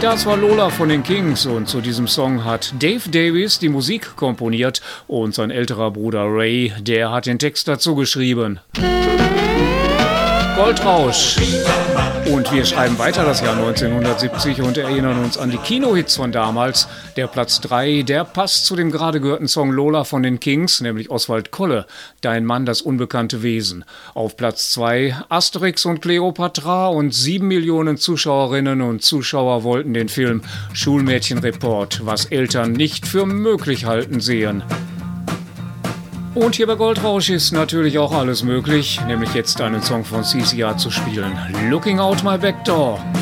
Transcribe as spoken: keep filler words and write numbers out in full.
Das war Lola von den Kings und zu diesem Song hat Dave Davies die Musik komponiert und sein älterer Bruder Ray, der hat den Text dazu geschrieben. Goldrausch. Und wir schreiben weiter das Jahr neunzehnhundertsiebzig und erinnern uns an die Kinohits von damals. Der Platz drei, der passt zu dem gerade gehörten Song Lola von den Kings, nämlich Oswald Kolle, Dein Mann, das unbekannte Wesen. Auf Platz zwei Asterix und Kleopatra und sieben Millionen Zuschauerinnen und Zuschauer wollten den Film Schulmädchenreport, was Eltern nicht für möglich halten, sehen. Und hier bei Goldrausch ist natürlich auch alles möglich, nämlich jetzt einen Song von C C R zu spielen. Looking Out My Back Door.